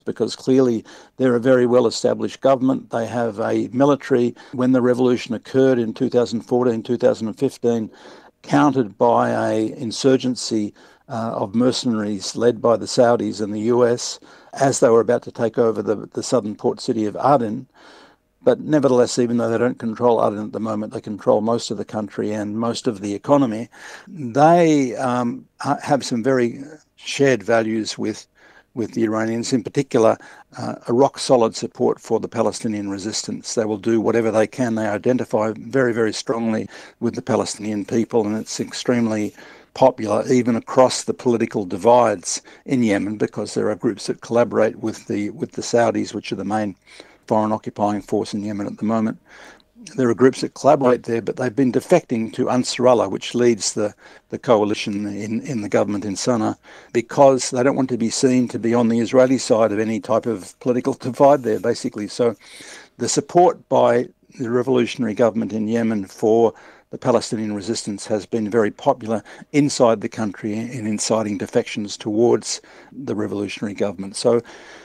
because clearly they're a very well-established government. They have a military. When the revolution occurred in 2014, 2015, countered by a insurgency of mercenaries led by the Saudis and the US as they were about to take over the southern port city of Aden. But nevertheless, even though they don't control Aden at the moment, they control most of the country and most of the economy. They have some very shared values with the Iranians, in particular, a rock-solid support for the Palestinian resistance. They will do whatever they can. They identify very, very strongly with the Palestinian people, and it's extremely popular even across the political divides in Yemen, because there are groups that collaborate with the Saudis, which are the main foreign occupying force in Yemen at the moment. There are groups that collaborate there, but they've been defecting to Ansarallah, which leads the coalition in the government in Sana'a, because they don't want to be seen to be on the Israeli side of any type of political divide there, basically. So the support by the revolutionary government in Yemen for the Palestinian resistance has been very popular inside the country in inciting defections towards the revolutionary government. So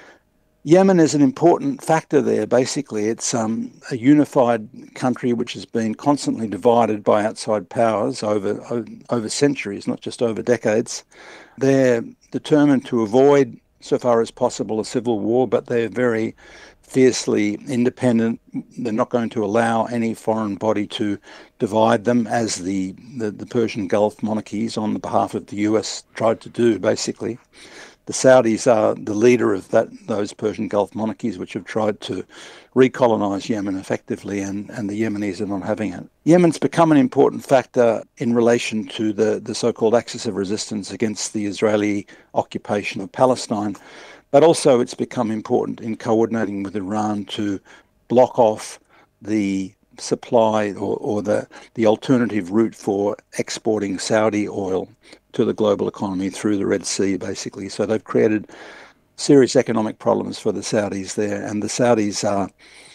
Yemen is an important factor there. Basically, it's a unified country which has been constantly divided by outside powers over centuries, not just over decades. They're determined to avoid, so far as possible, a civil war, but they're very fiercely independent. They're not going to allow any foreign body to divide them, as the Persian Gulf monarchies on the behalf of the US tried to do, basically. The Saudis are the leader of those Persian Gulf monarchies which have tried to recolonize Yemen effectively, and the Yemenis are not having it. Yemen's become an important factor in relation to the so-called axis of resistance against the Israeli occupation of Palestine, but also it's become important in coordinating with Iran to block off the supply or the alternative route for exporting Saudi oil to the global economy through the Red Sea, basically. So they've created serious economic problems for the Saudis there, and the Saudis are,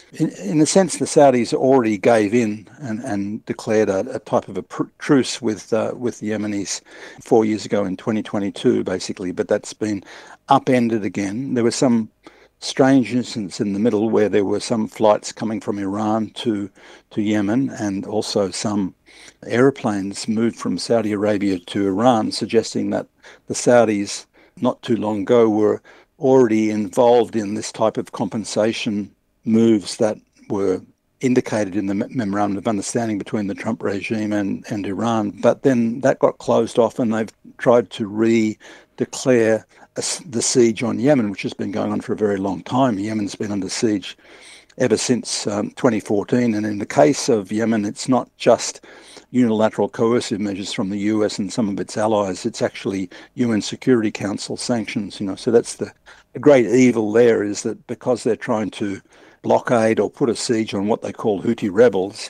in a sense, the Saudis already gave in and declared a type of a truce with the Yemenis 4 years ago in 2022, basically, but that's been upended again. There was some strange incidents in the middle where there were some flights coming from Iran to Yemen, and also some aeroplanes moved from Saudi Arabia to Iran, suggesting that the Saudis not too long ago were already involved in this type of compensation moves that were indicated in the Memorandum of Understanding between the Trump regime and Iran. But then that got closed off, and they've tried to re-declare the siege on Yemen, which has been going on for a very long time. Yemen's been under siege ever since 2014. And in the case of Yemen, it's not just unilateral coercive measures from the US and some of its allies. It's actually UN Security Council sanctions, So that's the great evil there, is that because they're trying to blockade or put a siege on what they call Houthi rebels,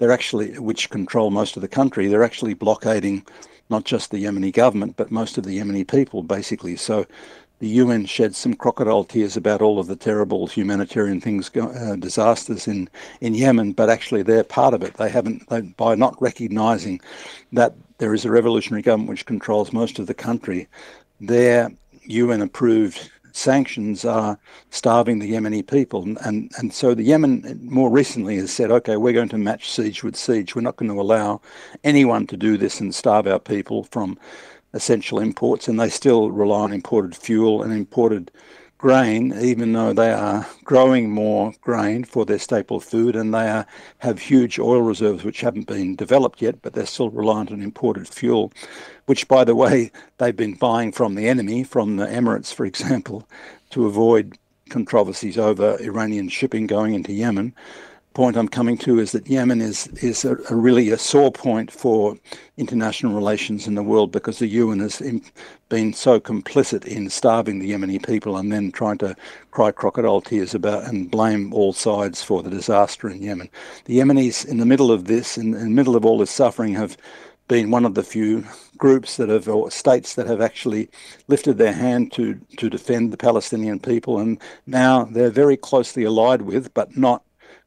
which control most of the country, they're actually blockading not just the Yemeni government, but most of the Yemeni people, basically. So the UN shed some crocodile tears about all of the terrible humanitarian disasters in Yemen, but actually they're part of it. By not recognizing that there is a revolutionary government which controls most of the country, their UN-approved sanctions are starving the Yemeni people. And so the Yemen more recently has said, okay, we're going to match siege with siege. We're not going to allow anyone to do this and starve our people from essential imports, and they still rely on imported fuel and imported grain, even though they are growing more grain for their staple food, and they have huge oil reserves which haven't been developed yet, but they're still reliant on imported fuel, which, by the way, they've been buying from the enemy, from the Emirates, for example, to avoid controversies over Iranian shipping going into Yemen. Point I'm coming to is that Yemen is really a sore point for international relations in the world, because the UN has been so complicit in starving the Yemeni people and then trying to cry crocodile tears about and blame all sides for the disaster in Yemen. The Yemenis, in the middle of this, in the middle of all this suffering, have been one of the few groups or states that have actually lifted their hand to defend the Palestinian people, and now they're very closely allied with, but not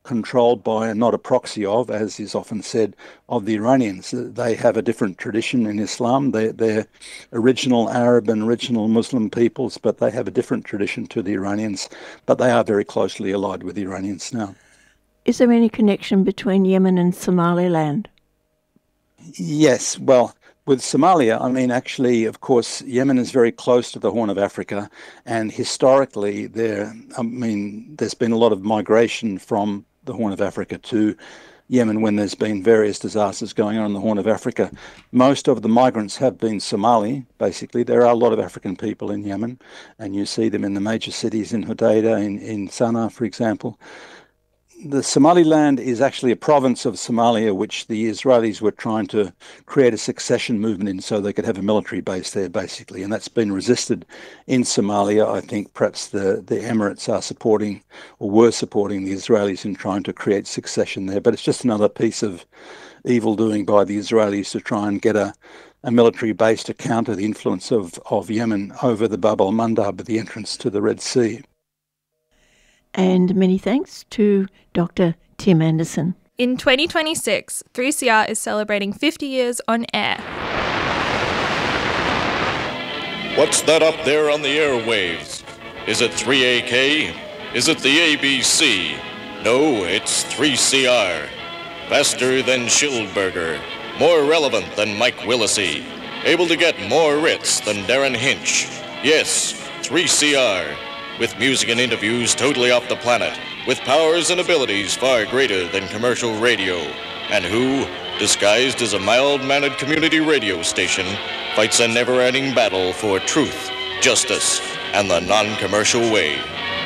controlled by and not a proxy of, as is often said, of the Iranians. They have a different tradition in Islam. They're original Arab and original Muslim peoples, but they have a different tradition to the Iranians. But they are very closely allied with the Iranians now. Is there any connection between Yemen and Somaliland? Yes, well, with Somalia, I mean, actually, of course, Yemen is very close to the Horn of Africa, and historically, there's been a lot of migration from the Horn of Africa to Yemen when there's been various disasters going on in the Horn of Africa. Most of the migrants have been Somali, basically. There are a lot of African people in Yemen, and you see them in the major cities in Hodeidah, in Sana'a, for example. The Somaliland is actually a province of Somalia, which the Israelis were trying to create a succession movement in so they could have a military base there, basically. And that's been resisted in Somalia. I think perhaps the Emirates are supporting or were supporting the Israelis in trying to create succession there. But it's just another piece of evil doing by the Israelis to try and get a military base to counter the influence of Yemen over the Bab al-Mandab, the entrance to the Red Sea. And many thanks to Dr. Tim Anderson. In 2026, 3CR is celebrating 50 years on air. What's that up there on the airwaves? Is it 3AK? Is it the ABC? No, it's 3CR. Faster than Schildberger. More relevant than Mike Willisey. Able to get more Ritz than Darren Hinch. Yes, 3CR. With music and interviews totally off the planet, with powers and abilities far greater than commercial radio, and who, disguised as a mild-mannered community radio station, fights a never-ending battle for truth, justice, and the non-commercial way.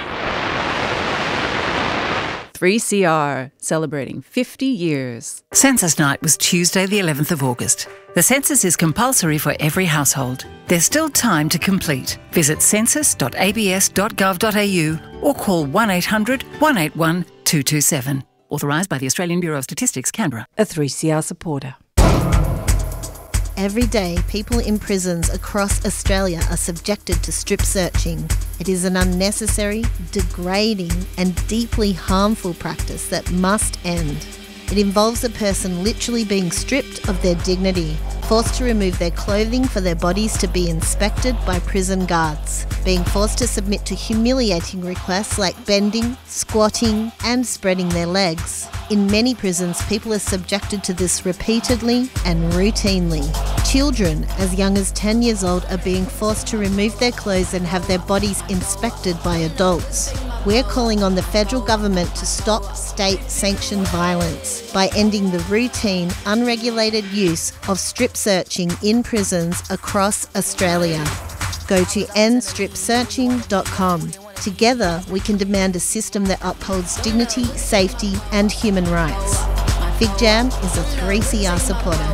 3CR, celebrating 50 years. Census Night was Tuesday the 11th of August. The census is compulsory for every household. There's still time to complete. Visit census.abs.gov.au or call 1800 181 227. Authorised by the Australian Bureau of Statistics, Canberra. A 3CR supporter. Every day, people in prisons across Australia are subjected to strip searching. It is an unnecessary, degrading and deeply harmful practice that must end. It involves a person literally being stripped of their dignity, forced to remove their clothing for their bodies to be inspected by prison guards, being forced to submit to humiliating requests like bending, squatting and spreading their legs. In many prisons, people are subjected to this repeatedly and routinely. Children as young as 10 years old are being forced to remove their clothes and have their bodies inspected by adults. We're calling on the federal government to stop state-sanctioned violence by ending the routine, unregulated use of strip searching in prisons across Australia. Go to endstripsearching.com. Together, we can demand a system that upholds dignity, safety and human rights. Fig Jam is a 3CR supporter.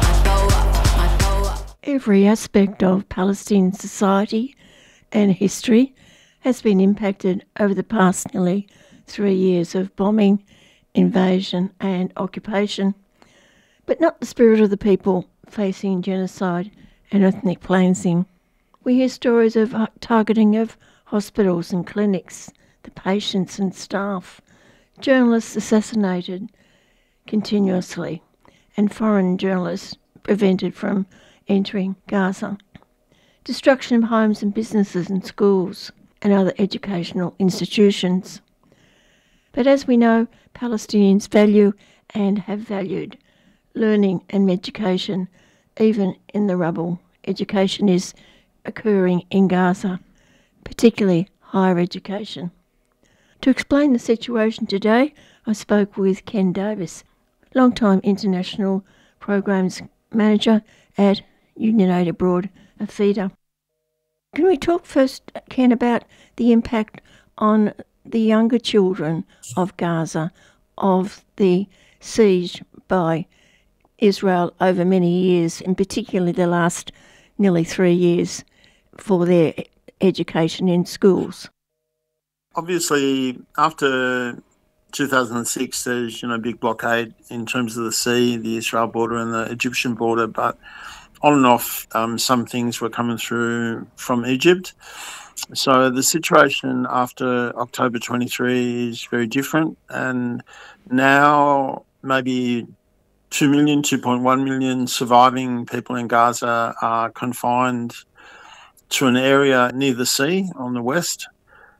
Every aspect of Palestinian society and history has been impacted over the past nearly 3 years of bombing, invasion and occupation, but not the spirit of the people facing genocide and ethnic cleansing. We hear stories of targeting of hospitals and clinics, the patients and staff, journalists assassinated continuously, and foreign journalists prevented from entering Gaza, destruction of homes and businesses and schools and other educational institutions. But as we know, Palestinians value and have valued learning and education, even in the rubble. Education is occurring in Gaza, particularly higher education. To explain the situation today, I spoke with Ken Davis, long-time international programs manager at Union Aid Abroad, AFIDA. Can we talk first, Ken, about the impact on the younger children of Gaza of the siege by Israel over many years, and particularly the last nearly 3 years for their education in schools? Obviously, after 2006, there's big blockade in terms of the sea, the Israel border and the Egyptian border, but on and off, some things were coming through from Egypt. So the situation after October 23 is very different, and now maybe 2 million, 2.1 million surviving people in Gaza are confined to an area near the sea on the west.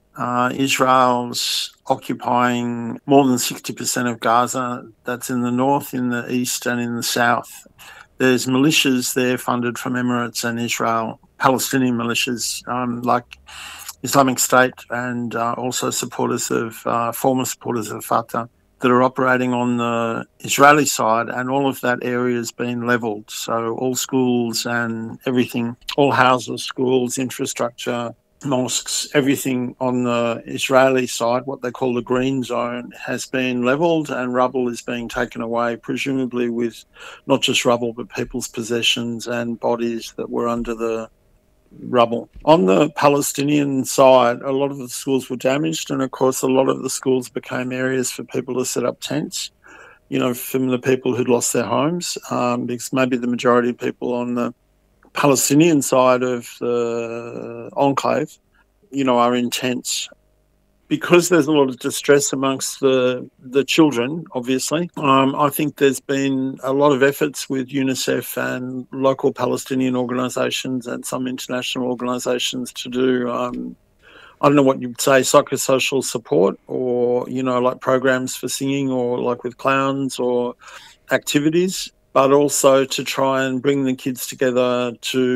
Israel's occupying more than 60% of Gaza. That's in the north, in the east, and in the south. There's militias there funded from Emirates and Israel, Palestinian militias like Islamic State, and also former supporters of Fatah that are operating on the Israeli side, and all of that area has been levelled. So all schools and everything, all houses, schools, infrastructure, mosques, everything on the Israeli side, what they call the green zone, has been levelled, and rubble is being taken away, presumably with not just rubble but people's possessions and bodies that were under the rubble. On the Palestinian side, a lot of the schools were damaged, and of course a lot of the schools became areas for people to set up tents, from the people who'd lost their homes, because maybe the majority of people on the Palestinian side of the enclave, are in tents. Because there's a lot of distress amongst the children, obviously, I think there's been a lot of efforts with UNICEF and local Palestinian organisations and some international organisations to do, I don't know what you'd say, psychosocial support, or, like programs for singing, or like with clowns or activities, but also to try and bring the kids together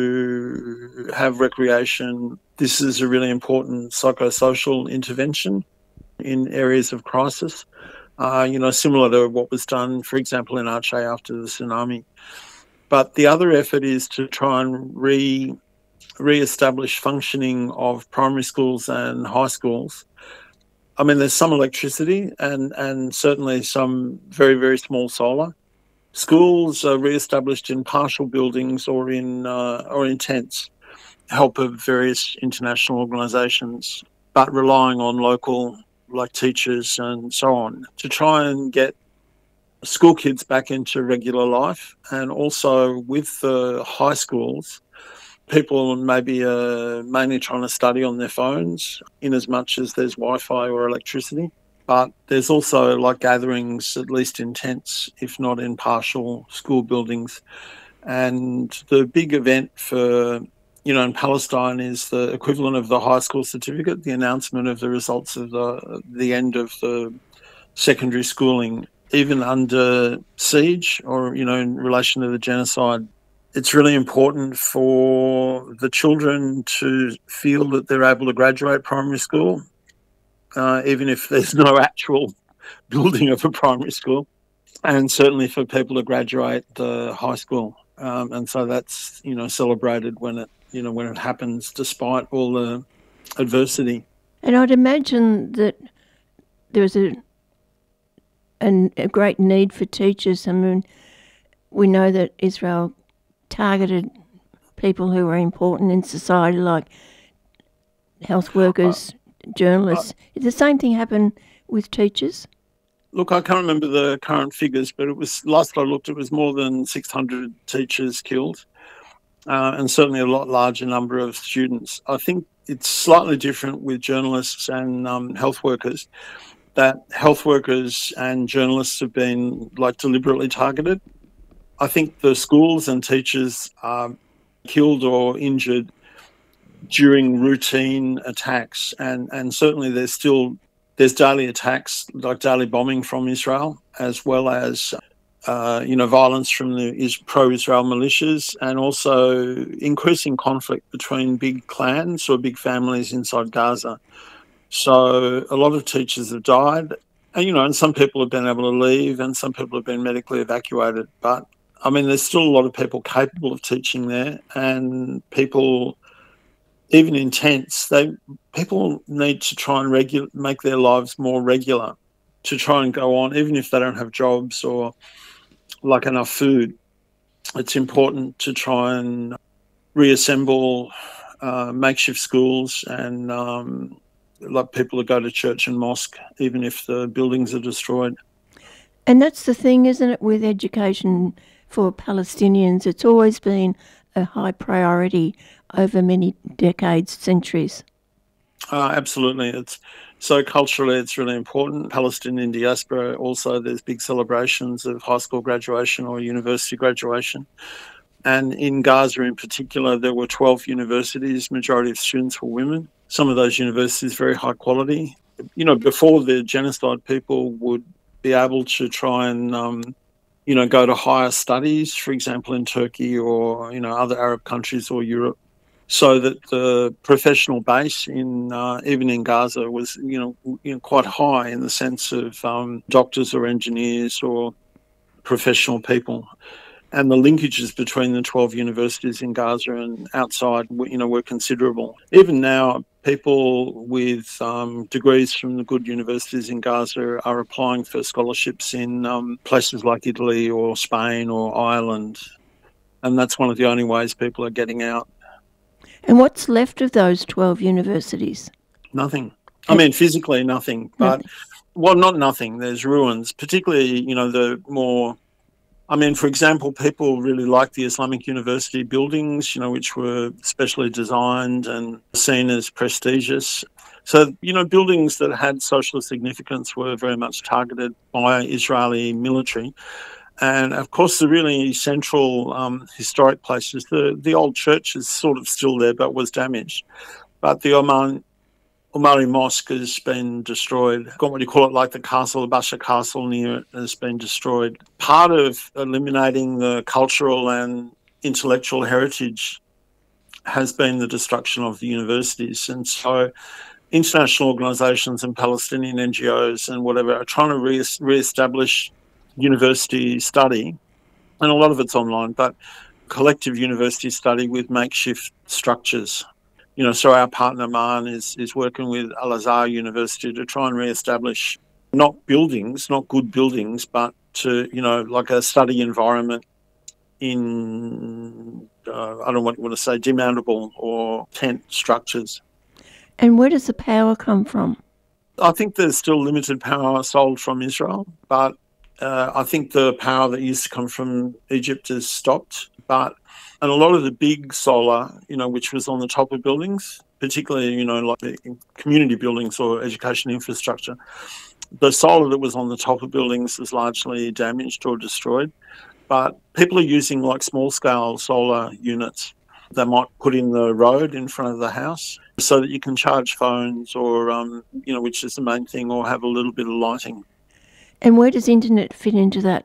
to have recreation. This is a really important psychosocial intervention in areas of crisis, similar to what was done, for example, in Aceh after the tsunami. But the other effort is to try and re-establish functioning of primary schools and high schools. I mean, there's some electricity and certainly some very, very small solar. Schools are re-established in partial buildings or in tents, help of various international organisations, but relying on local, like teachers and so on, to try and get school kids back into regular life. And also with the high schools, people maybe mainly trying to study on their phones, in as much as there's Wi-Fi or electricity. But there's also like gatherings, at least in tents, if not in partial school buildings. And the big event for, in Palestine is the equivalent of the high school certificate, the announcement of the results of the end of the secondary schooling, even under siege or, in relation to the genocide. It's really important for the children to feel that they're able to graduate primary school, even if there's no actual building of a primary school, and certainly for people to graduate the high school. And so that's, celebrated when it happens, despite all the adversity. And I'd imagine that there's a great need for teachers. I mean, we know that Israel targeted people who were important in society, like health workers, journalists. Did the same thing happen with teachers? Look, I can't remember the current figures, but it was, last I looked, it was more than 600 teachers killed, and certainly a lot larger number of students. I think it's slightly different with journalists and health workers, that health workers and journalists have been deliberately targeted. I think the schools and teachers are killed or injured during routine attacks, and certainly there's daily attacks, like daily bombing from Israel, as well as violence from the pro-Israel militias, and also increasing conflict between big clans or big families inside Gaza. So a lot of teachers have died, and some people have been able to leave, and some people have been medically evacuated. But I mean, there's still a lot of people capable of teaching there, and people, even in tents, people need to try and make their lives more regular, to try and go on, even if they don't have jobs or enough food. It's important to try and reassemble makeshift schools and people to go to church and mosque, even if the buildings are destroyed. And that's the thing, isn't it, with education for Palestinians? It's always been a high priority over many decades, centuries. Absolutely. So culturally, it's really important. Palestinian diaspora, also, there's big celebrations of high school graduation or university graduation. And in Gaza in particular, there were 12 universities. Majority of students were women. Some of those universities very high quality. Before the genocide, people would be able to try and, go to higher studies, for example, in Turkey or, other Arab countries or Europe, so that the professional base even in Gaza was, quite high in the sense of doctors or engineers or professional people. And the linkages between the 12 universities in Gaza and outside, were considerable. Even now, people with degrees from the good universities in Gaza are applying for scholarships in places like Italy or Spain or Ireland. And that's one of the only ways people are getting out. And what's left of those 12 universities? Nothing. I mean, physically nothing. But, well, not nothing. There's ruins, particularly, the more... for example, people really like the Islamic University buildings, which were specially designed and seen as prestigious. So, buildings that had social significance were very much targeted by Israeli military. And, of course, the really central historic places, the old church is sort of still there but was damaged. But the Omari Mosque has been destroyed. Got what you call it, like the castle, the Basha Castle near it has been destroyed. Part of eliminating the cultural and intellectual heritage has been the destruction of the universities. And so international organisations and Palestinian NGOs and whatever are trying to re-establish university study, and a lot of it's online, but collective university study with makeshift structures. So our partner MAN is working with Al-Azhar University to try and re-establish not buildings, not good buildings, but to, like a study environment in, I don't want to say demountable or tent structures. And where does the power come from? I think there's still limited power sold from Israel, but I think the power that used to come from Egypt has stopped. And a lot of the big solar, which was on the top of buildings, particularly, like the community buildings or education infrastructure, the solar that was on the top of buildings is largely damaged or destroyed. But people are using like small-scale solar units they might put in the road in front of the house so that you can charge phones or, which is the main thing, or have a little bit of lighting. And where does internet fit into that?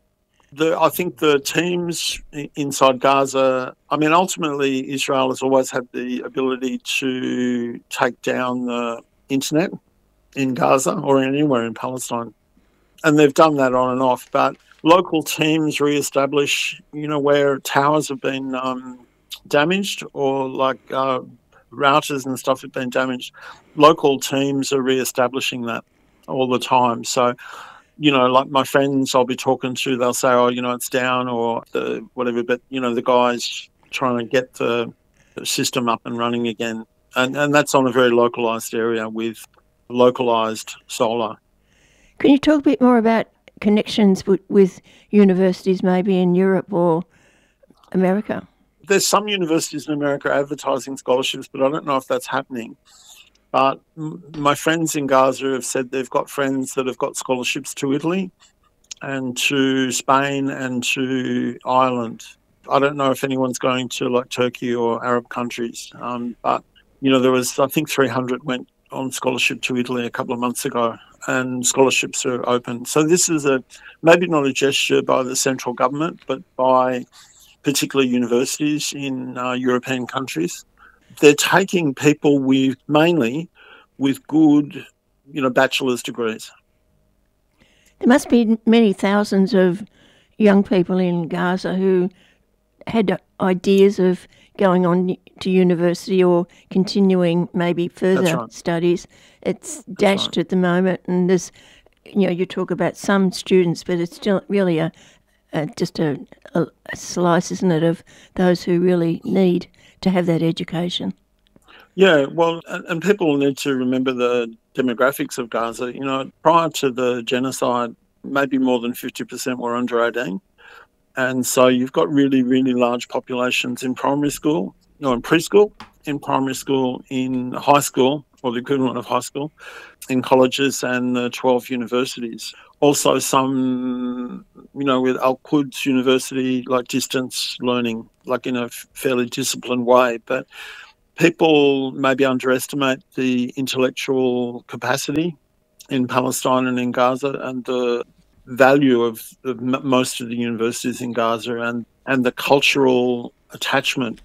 I think the teams inside Gaza, ultimately Israel has always had the ability to take down the internet in Gaza or anywhere in Palestine. And they've done that on and off. But local teams re-establish, where towers have been damaged or like routers and stuff have been damaged. Local teams are re-establishing that all the time. So, like my friends I'll be talking to, they'll say, it's down or whatever, but, the guys trying to get the system up and running again. And that's on a very localised area with localised solar. Can you talk a bit more about connections with universities maybe in Europe or America? There's some universities in America advertising scholarships, but I don't know if that's happening. But my friends in Gaza have said they've got friends that have got scholarships to Italy and to Spain and to Ireland. I don't know if anyone's going to like Turkey or Arab countries, but, there was, I think 300 went on scholarship to Italy a couple of months ago, and scholarships are open. So this is maybe not a gesture by the central government, but by particular universities in European countries. They're taking people mainly with good, bachelor's degrees. There must be many thousands of young people in Gaza who had ideas of going on to university or continuing maybe further studies. It's dashed at the moment, and there's, you talk about some students, but it's still really just a slice, isn't it, of those who really need to have that education. Yeah, well, and people need to remember the demographics of Gaza. Prior to the genocide, maybe more than 50% were under 18. And so you've got really, really large populations in primary school, in preschool, in primary school, in high school, or the equivalent of high school, in colleges and 12 universities. Also some, with Al-Quds University, like distance learning, like in a fairly disciplined way. But people maybe underestimate the intellectual capacity in Palestine and in Gaza, and the value of most of the universities in Gaza, and the cultural attachment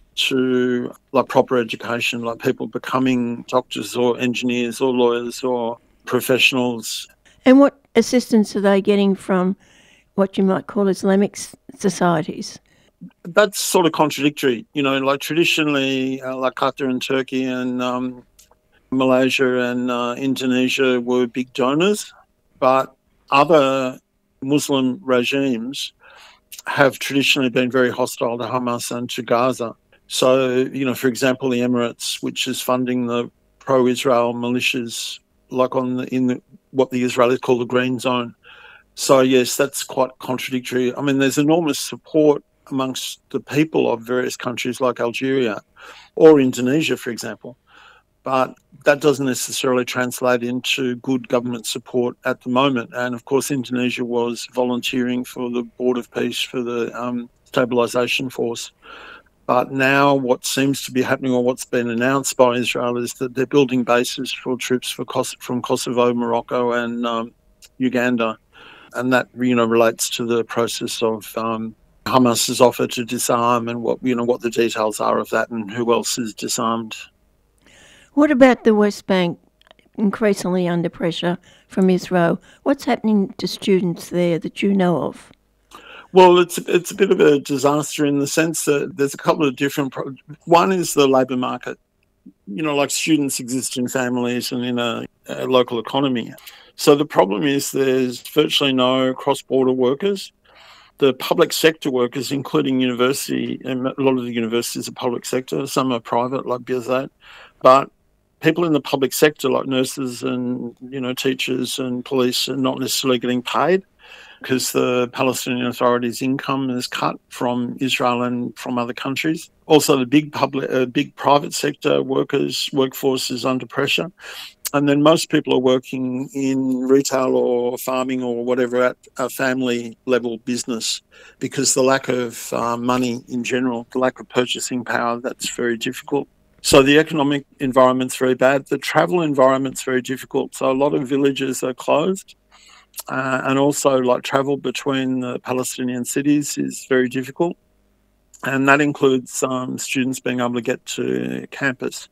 to like proper education, like people becoming doctors or engineers or lawyers or professionals. And what assistance are they getting from what you might call Islamic societies? That's sort of contradictory. Like traditionally, like Qatar and Turkey and Malaysia and Indonesia were big donors, but other Muslim regimes have traditionally been very hostile to Hamas and to Gaza. So, for example, the Emirates, which is funding the pro-Israel militias, like in what the Israelis call the Green Zone. So, yes, that's quite contradictory. I mean, there's enormous support amongst the people of various countries like Algeria or Indonesia, for example. But that doesn't necessarily translate into good government support at the moment. And, of course, Indonesia was volunteering for the Board of Peace for the Stabilisation Force. But now what seems to be happening, or what's been announced by Israel, is that they're building bases for troops from Kosovo, Morocco and Uganda. And that, relates to the process of Hamas's offer to disarm and what the details are of that and who else is disarmed. What about the West Bank, increasingly under pressure from Israel? What's happening to students there that you know of? Well, it's a bit of a disaster in the sense that there's a couple of different one is the labour market. Like students exist in families and in a local economy. So the problem is there's virtually no cross-border workers. The public sector workers, including university, and a lot of the universities are public sector, some are private, like Birzeit, but people in the public sector, like nurses and, teachers and police, are not necessarily getting paid because the Palestinian Authority's income is cut from Israel and from other countries. Also, the big private sector workforce is under pressure. And then most people are working in retail or farming or whatever at a family level business, because the lack of money in general, the lack of purchasing power, that's very difficult. So the economic environment's very bad. The travel environment's very difficult. So a lot of villages are closed. And also, like, travel between the Palestinian cities is very difficult. And that includes students being able to get to campus.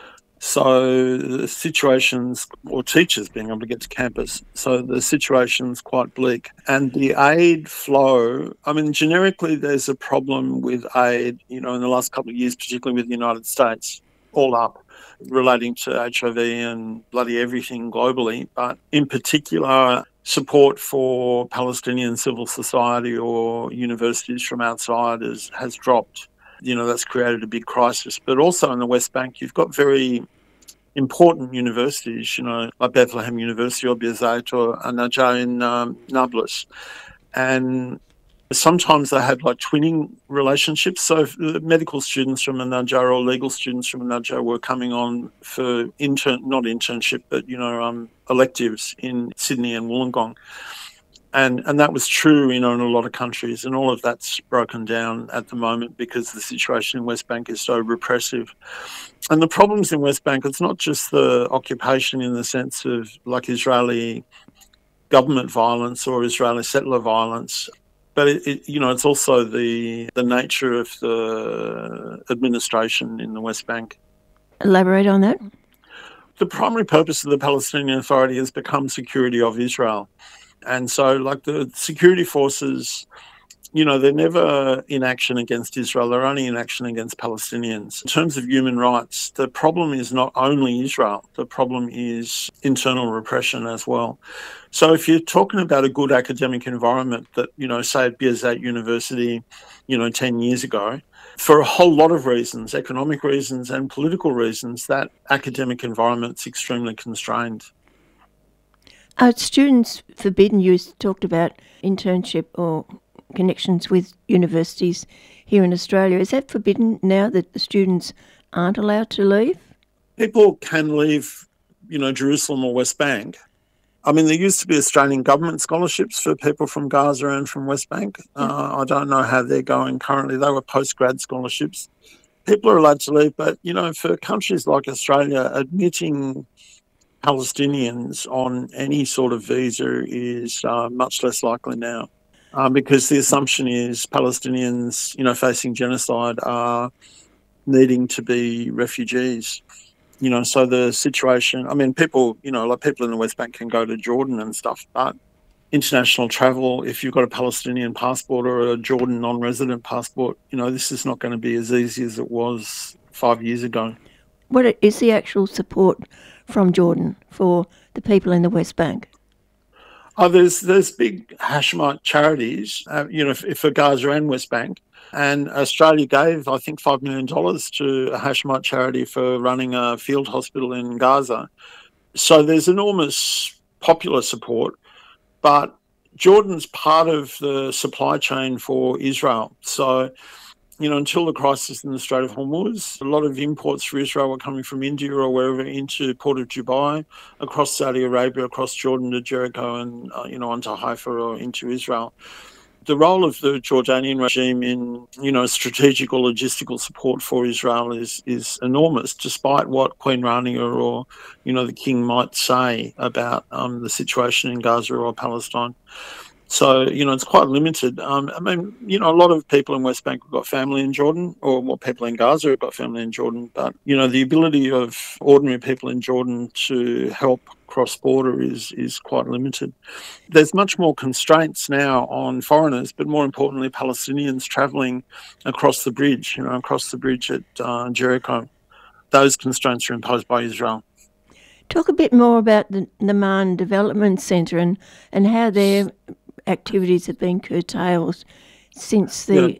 So the situations, or teachers being able to get to campus. So the situation's quite bleak. And the aid flow, generically there's a problem with aid, in the last couple of years, particularly with the United States, all up, relating to HIV and bloody everything globally. But in particular, support for Palestinian civil society or universities from outside has dropped. That's created a big crisis. But also in the West Bank, you've got very important universities, like Bethlehem University or Birzeit or An-Najjar in Nablus. And sometimes they had like twinning relationships. So medical students from An-Najjar or legal students from An-Najjar were coming on for not internship, but, electives in Sydney and Wollongong. And that was true, in a lot of countries, and all of that's broken down at the moment because the situation in West Bank is so repressive. And the problems in West Bank, it's not just the occupation in the sense of like Israeli government violence or Israeli settler violence, but it's also the nature of the administration in the West Bank. Elaborate on that. The primary purpose of the Palestinian Authority has become security of Israel. And so, like, the security forces, they're never in action against Israel. They're only in action against Palestinians. In terms of human rights, the problem is not only Israel. The problem is internal repression as well. So if you're talking about a good academic environment that, say at Birzeit University, 10 years ago, for a whole lot of reasons, economic reasons and political reasons, that academic environment's extremely constrained. Are students forbidden? You talked about internship or connections with universities here in Australia. Is that forbidden now that the students aren't allowed to leave? People can leave Jerusalem or West Bank. I mean, there used to be Australian government scholarships for people from Gaza and from West Bank. I don't know how they're going currently. They were post-grad scholarships. People are allowed to leave, but, for countries like Australia, admitting Palestinians on any sort of visa is much less likely now, because the assumption is Palestinians, facing genocide are needing to be refugees. So the situation, I mean, people, people in the West Bank can go to Jordan and stuff, but international travel, if you've got a Palestinian passport or a Jordan non-resident passport, this is not going to be as easy as it was 5 years ago. What is the actual support from Jordan for the people in the West Bank? Oh, there's big Hashemite charities, for Gaza and West Bank. And Australia gave, I think, $5 million to a Hashemite charity for running a field hospital in Gaza. So there's enormous popular support, but Jordan's part of the supply chain for Israel. So, until the crisis in the Strait of Hormuz, a lot of imports for Israel were coming from India or wherever into Port of Dubai, across Saudi Arabia, across Jordan to Jericho and, onto Haifa or into Israel. The role of the Jordanian regime in, strategic or logistical support for Israel is enormous, despite what Queen Rania or, the king might say about the situation in Gaza or Palestine. So, it's quite limited. A lot of people in West Bank have got family in Jordan, or people in Gaza have got family in Jordan. But, the ability of ordinary people in Jordan to help cross-border is quite limited. There's much more constraints now on foreigners, but more importantly, Palestinians travelling across the bridge, at Jericho. Those constraints are imposed by Israel. Talk a bit more about the Amman Development Centre and how their activities have been curtailed since the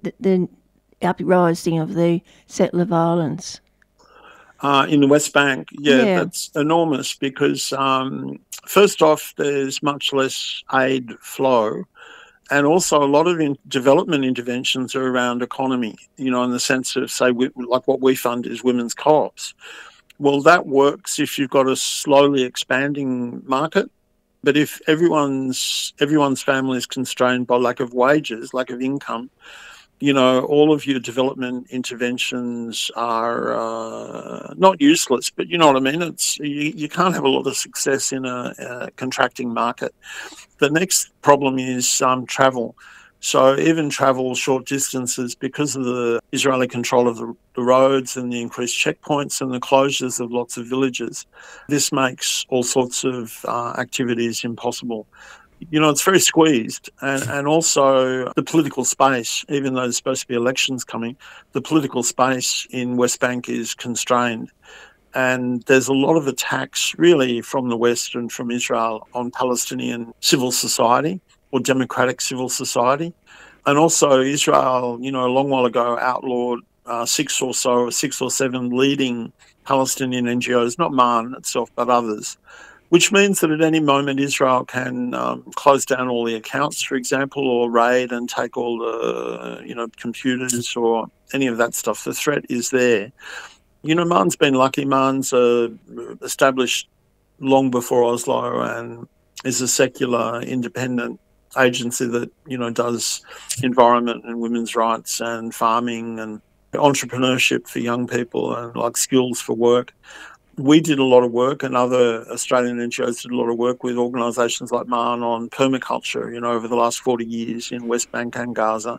uprising of the settler violence. In the West Bank, that's enormous because, first off, there's much less aid flow, and also a lot of development interventions are around economy, in the sense of, say, like what we fund is women's co-ops. Well, that works if you've got a slowly expanding market, but if everyone's family is constrained by lack of wages, lack of income, all of your development interventions are not useless, but you know what I mean? It's you can't have a lot of success in a contracting market. The next problem is travel. So even travel short distances, because of the Israeli control of the roads and the increased checkpoints and the closures of lots of villages, this makes all sorts of activities impossible. It's very squeezed. And also the political space, even though there's supposed to be elections coming, the political space in West Bank is constrained. And there's a lot of attacks really from the West and from Israel on Palestinian civil society or democratic civil society. And also Israel, a long while ago outlawed 6 or 7 leading Palestinian NGOs, not MAN itself, but others, which means that at any moment Israel can close down all the accounts, for example, or raid and take all the, computers or any of that stuff. The threat is there. MAN's been lucky. MAN's established long before Oslo and is a secular, independent agency that, does environment and women's rights and farming and entrepreneurship for young people and like skills for work. We did a lot of work, and other Australian NGOs did a lot of work with organisations like MAN on permaculture, over the last 40 years in West Bank and Gaza.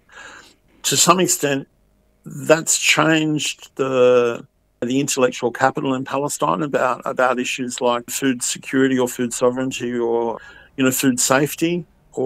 To some extent, that's changed the intellectual capital in Palestine about issues like food security or food sovereignty or, food safety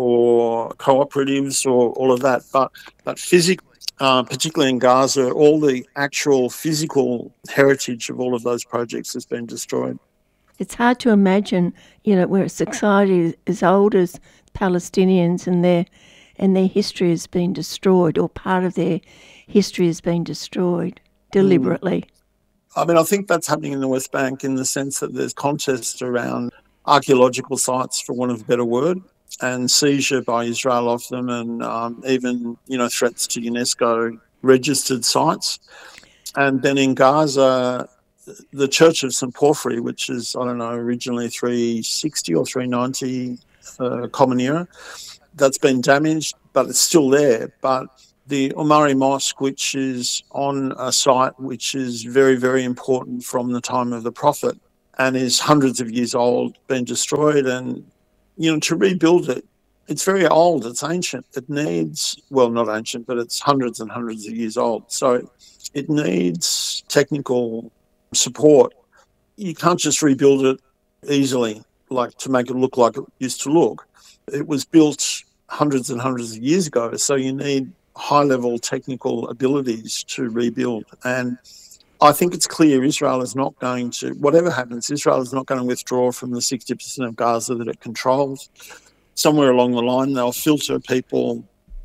or cooperatives or all of that. But physically, particularly in Gaza, all the actual physical heritage of all of those projects has been destroyed. It's hard to imagine, where a society as old as Palestinians and their history has been destroyed, or part of their history has been destroyed deliberately. I think that's happening in the West Bank in the sense that there's contests around archaeological sites, for want of a better word, and seizure by Israel of them, and even, threats to UNESCO registered sites. And then in Gaza, the Church of St Porphyry, which is, I don't know, originally 360 or 390 Common Era, that's been damaged, but it's still there. But the Omari Mosque, which is on a site which is very, very important from the time of the Prophet and is hundreds of years old, been destroyed. And, to rebuild it, it's very old, it's ancient. It needs, well, not ancient, but it's hundreds and hundreds of years old. So it needs technical support. You can't just rebuild it easily, like to make it look like it used to look. It was built hundreds and hundreds of years ago, so you need high-level technical abilities to rebuild. And I think it's clear Israel is not going to, whatever happens, Israel is not going to withdraw from the 60% of Gaza that it controls. Somewhere along the line, they'll filter people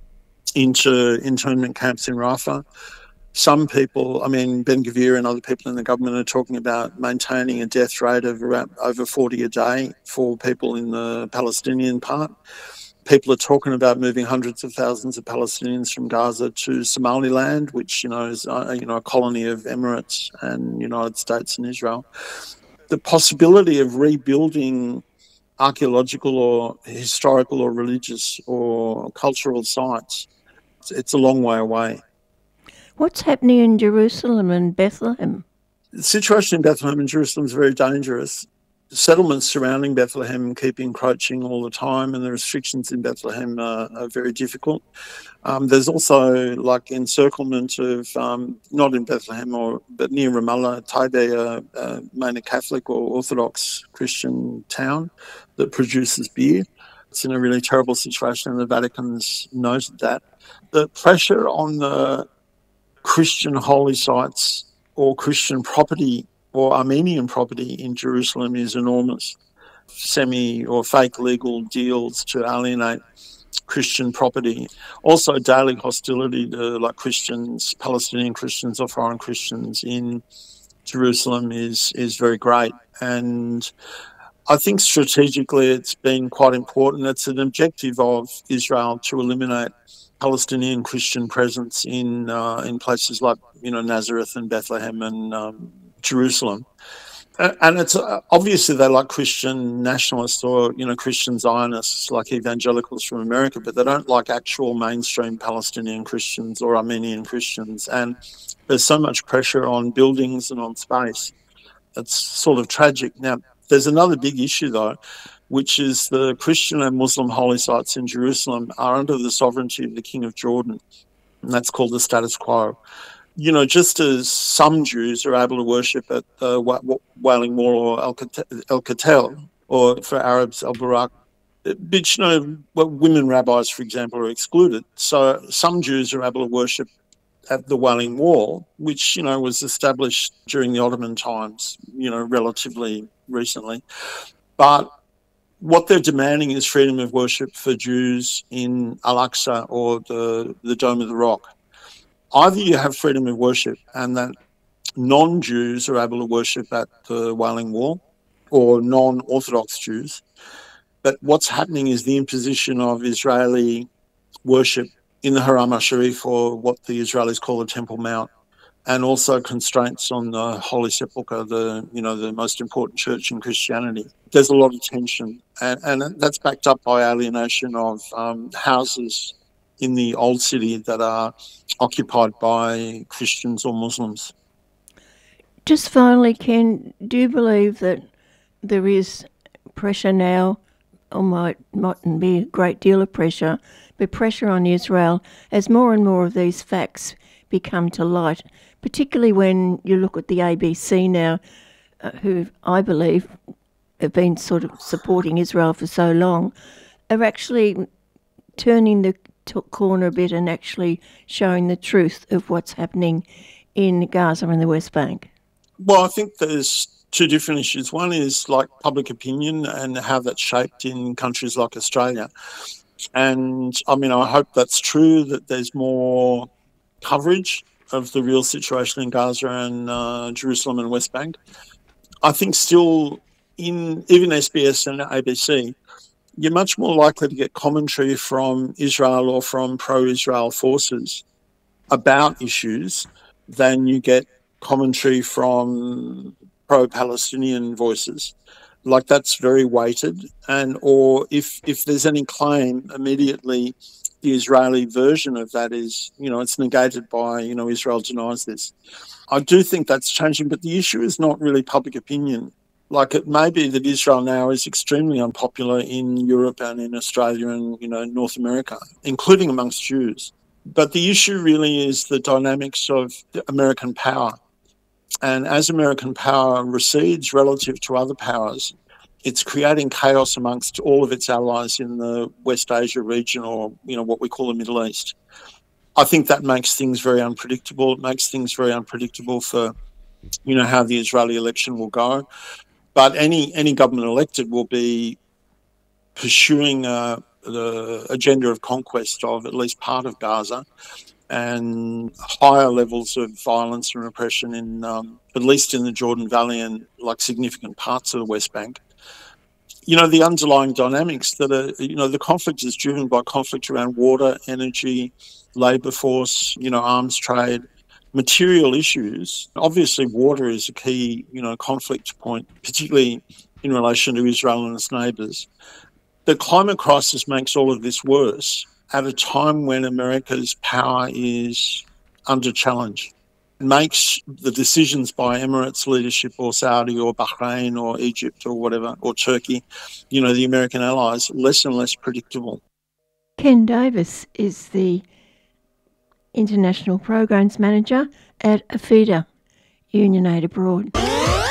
into internment camps in Rafah. Some people, Ben-Gvir and other people in the government are talking about maintaining a death rate of around over 40 a day for people in the Palestinian part. People are talking about moving hundreds of thousands of Palestinians from Gaza to Somaliland, which, is a colony of Emirates and United States and Israel. The possibility of rebuilding archaeological or historical or religious or cultural sites, it's a long way away. What's happening in Jerusalem and Bethlehem? The situation in Bethlehem and Jerusalem is very dangerous. The settlements surrounding Bethlehem keep encroaching all the time, and the restrictions in Bethlehem are very difficult. There's also encirclement of, not in Bethlehem but near Ramallah, Taibe, mainly Catholic or Orthodox Christian town that produces beer. It's in a really terrible situation, and the Vatican's noted that. The pressure on the Christian holy sites or Christian property or Armenian property in Jerusalem is enormous. Semi or fake legal deals to alienate Christian property. Also daily hostility to Christians, Palestinian Christians or foreign Christians in Jerusalem is very great. And I think strategically it's been quite important. It's an objective of Israel to eliminate Palestinian Christian presence in places like Nazareth and Bethlehem and Jerusalem. And it's obviously they like Christian nationalists or Christian Zionists like evangelicals from America, but they don't like actual mainstream Palestinian Christians or Armenian Christians. And there's so much pressure on buildings and on space. It's sort of tragic. Now, there's another big issue though, which is the Christian and Muslim holy sites in Jerusalem are under the sovereignty of the King of Jordan, and that's called the status quo. Just as some Jews are able to worship at the Wailing Wall or El Katel, or for Arabs, Al Barak, but women rabbis, for example, are excluded. So some Jews are able to worship at the Wailing Wall, which, was established during the Ottoman times, relatively recently. But what they're demanding is freedom of worship for Jews in Al-Aqsa or the Dome of the Rock. Either you have freedom of worship and that non-Jews are able to worship at the Wailing Wall, or non-Orthodox Jews. But what's happening is the imposition of Israeli worship in the Haram al-Sharif, or what the Israelis call the Temple Mount, and also constraints on the Holy Sepulchre, the most important church in Christianity. There's a lot of tension, and that's backed up by alienation of houses in the old city that are occupied by Christians or Muslims. Just finally, Ken, do you believe that there is pressure now, or mightn't be a great deal of pressure, but pressure on Israel as more and more of these facts become to light, particularly when you look at the ABC now, who I believe have been sort of supporting Israel for so long, are actually turning the corner a bit and actually showing the truth of what's happening in Gaza and the West Bank? Well, I think there's two different issues. One is public opinion and how that's shaped in countries like Australia. And I hope that's true, that there's more coverage of the real situation in Gaza and Jerusalem and West Bank. I think still in even SBS and ABC, you're much more likely to get commentary from Israel or from pro-Israel forces about issues than you get commentary from pro-Palestinian voices. Like, that's very weighted, or if there's any claim, immediately the Israeli version of that is, it's negated by, Israel denies this. I do think that's changing, but the issue is not really public opinion. Like, it may be that Israel now is extremely unpopular in Europe and in Australia and, North America, including amongst Jews. But the issue really is the dynamics of American power. And as American power recedes relative to other powers, it's creating chaos amongst all of its allies in the West Asia region, or, what we call the Middle East. I think that makes things very unpredictable. It makes things very unpredictable for, how the Israeli election will go. But any government elected will be pursuing the agenda of conquest of at least part of Gaza, and higher levels of violence and repression in at least in the Jordan Valley and significant parts of the West Bank. The underlying dynamics that are, the conflict is driven by conflict around water, energy, labour force, arms trade, material issues. Obviously, water is a key, conflict point, particularly in relation to Israel and its neighbours. The climate crisis makes all of this worse at a time when America's power is under challenge. It makes the decisions by Emirates leadership or Saudi or Bahrain or Egypt or whatever, or Turkey, the American allies, less and less predictable. Ken Davis is the International Programs Manager at AFIDA, Union Aid Abroad.